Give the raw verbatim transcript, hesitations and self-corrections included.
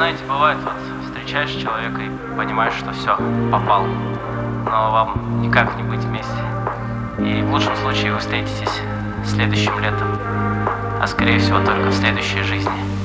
знаете, бывает, вот встречаешь человека и понимаешь, что все, попал, но вам никак не быть вместе. И в лучшем случае вы встретитесь следующим летом, а скорее всего только в следующей жизни.